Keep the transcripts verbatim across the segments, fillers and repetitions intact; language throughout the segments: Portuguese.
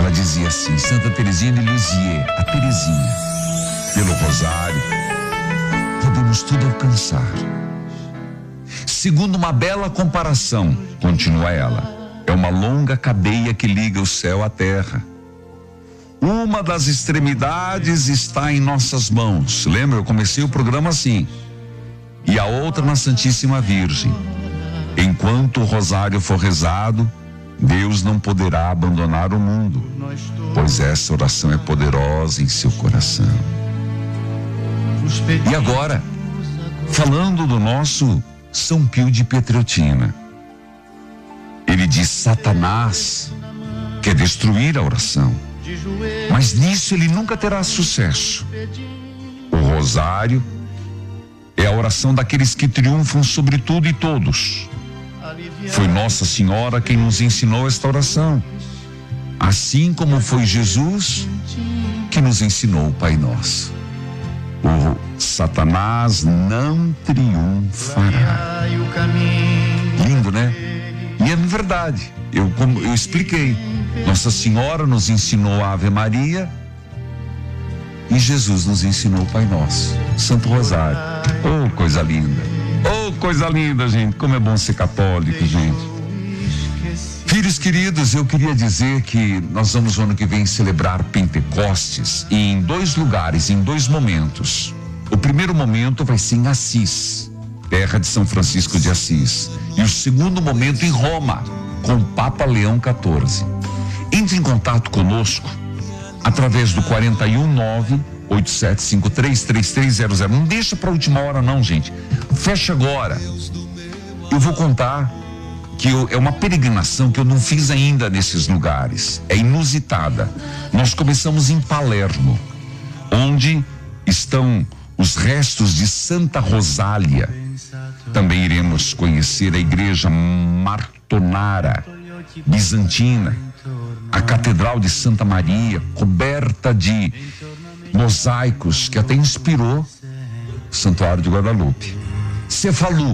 ela dizia assim: Santa Teresinha de Lisieux, a Teresinha, pelo rosário, podemos tudo alcançar. Segundo uma bela comparação, continua ela, é uma longa cadeia que liga o céu à terra. Uma das extremidades está em nossas mãos. Lembra? Eu comecei o programa assim. E a outra na Santíssima Virgem. Enquanto o rosário for rezado, Deus não poderá abandonar o mundo, pois essa oração é poderosa em seu coração. E agora, falando do nosso São Pio de Pietrelcina, ele diz: Satanás quer destruir a oração, mas nisso ele nunca terá sucesso. O rosário é a oração daqueles que triunfam sobre tudo e todos. Foi Nossa Senhora quem nos ensinou esta oração, assim como foi Jesus que nos ensinou o Pai Nosso. O Satanás não triunfará. Lindo, né? E é verdade. Eu, como eu expliquei, Nossa Senhora nos ensinou a Ave Maria e Jesus nos ensinou o Pai Nosso, Santo Rosário. Oh, coisa linda. Oh, coisa linda, gente. Como é bom ser católico, gente. Filhos queridos, eu queria dizer que nós vamos no ano que vem celebrar Pentecostes em dois lugares, em dois momentos. O primeiro momento vai ser em Assis, terra de São Francisco de Assis. E o segundo momento em Roma, com o Papa Leão quatorze. Entre em contato conosco através do quarenta e um, nove, oito sete cinco três, três três zero zero. Não deixa para a última hora não, gente. Fecha agora. Eu vou contar que eu, é uma peregrinação que eu não fiz ainda nesses lugares. É inusitada. Nós começamos em Palermo, onde estão os restos de Santa Rosália. Também iremos conhecer a igreja Martonara, bizantina, a Catedral de Santa Maria, coberta de mosaicos, que até inspirou o Santuário de Guadalupe. Cefalu,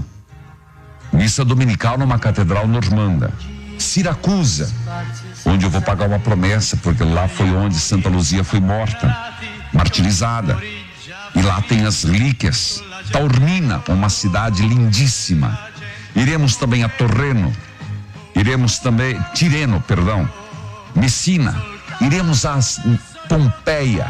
missa dominical numa catedral normanda. Siracusa, onde eu vou pagar uma promessa, porque lá foi onde Santa Luzia foi morta, martirizada. E lá tem as relíquias. Taormina, uma cidade lindíssima. Iremos também a Torreno. Iremos também, Tireno, perdão, Messina. Iremos a Pompeia,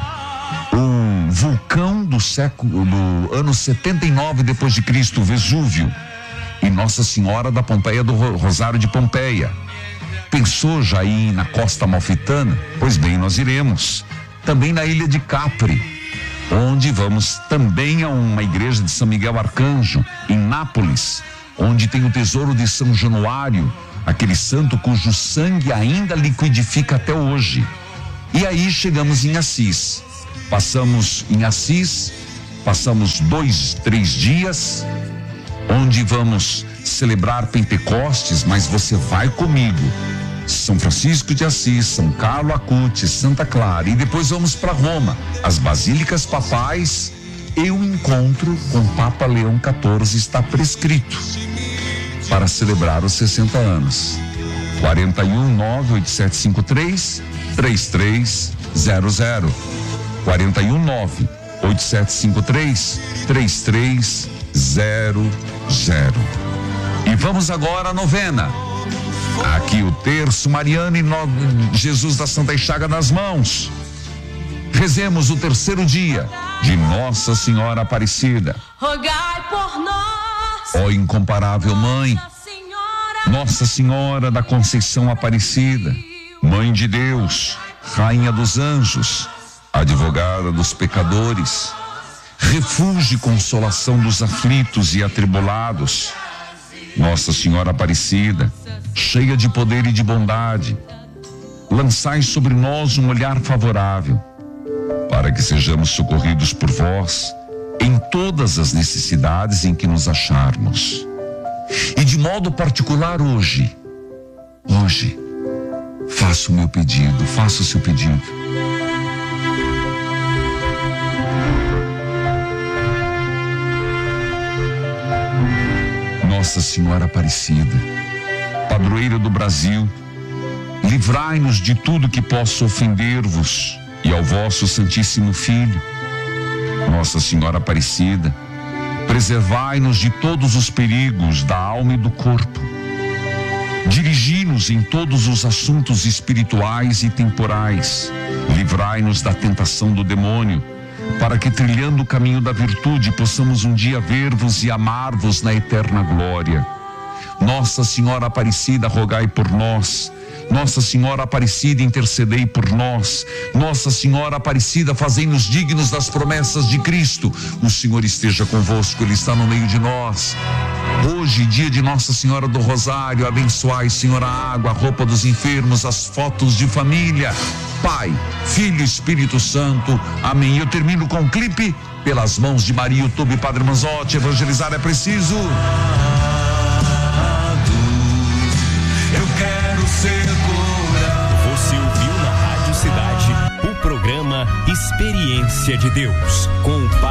um vulcão do século, do ano setenta e nove depois de Cristo, Vesúvio. E Nossa Senhora da Pompeia, do Rosário de Pompeia. Pensou já ir na Costa Amalfitana? Pois bem, nós iremos. Também na ilha de Capri, onde vamos também a uma igreja de São Miguel Arcanjo, em Nápoles, onde tem o tesouro de São Januário, aquele santo cujo sangue ainda liquidifica até hoje. E aí chegamos em Assis. Passamos em Assis, passamos dois, três dias, onde vamos celebrar Pentecostes, mas você vai comigo. São Francisco de Assis, São Carlo Acutis, Santa Clara, e depois vamos para Roma, as basílicas papais. E o encontro com o Papa Leão quatorze está prescrito para celebrar os sessenta anos. quarenta e um, nove, oito sete cinco três, três três zero zero. quarenta e um, nove, oito sete cinco três, três três zero zero. E vamos agora à novena. Aqui o terço mariano e no... Jesus da Santa Chaga nas mãos. Rezemos o terceiro dia de Nossa Senhora Aparecida. Rogai por nós, ó incomparável Mãe, Nossa Senhora da Conceição Aparecida, Mãe de Deus, Rainha dos Anjos, advogada dos pecadores, refúgio e consolação dos aflitos e atribulados. Nossa Senhora Aparecida, cheia de poder e de bondade, lançai sobre nós um olhar favorável, para que sejamos socorridos por vós em todas as necessidades em que nos acharmos. E de modo particular hoje, hoje, faço o meu pedido, faço o seu pedido. Nossa Senhora Aparecida, padroeira do Brasil, livrai-nos de tudo que possa ofender-vos e ao vosso Santíssimo Filho. Nossa Senhora Aparecida, preservai-nos de todos os perigos da alma e do corpo. Dirigi-nos em todos os assuntos espirituais e temporais. Livrai-nos da tentação do demônio, para que, trilhando o caminho da virtude, possamos um dia ver-vos e amar-vos na eterna glória. Nossa Senhora Aparecida, rogai por nós. Nossa Senhora Aparecida, intercedei por nós. Nossa Senhora Aparecida, fazei-nos dignos das promessas de Cristo. O Senhor esteja convosco, Ele está no meio de nós. Hoje, dia de Nossa Senhora do Rosário, abençoai, Senhor, a água, a roupa dos enfermos, as fotos de família. Pai, Filho e Espírito Santo. Amém. Eu termino com um clipe. Pelas mãos de Maria, YouTube, Padre Manzotti. Evangelizar é preciso. Eu quero ser curado. Você ouviu na Rádio Cidade o programa Experiência de Deus com o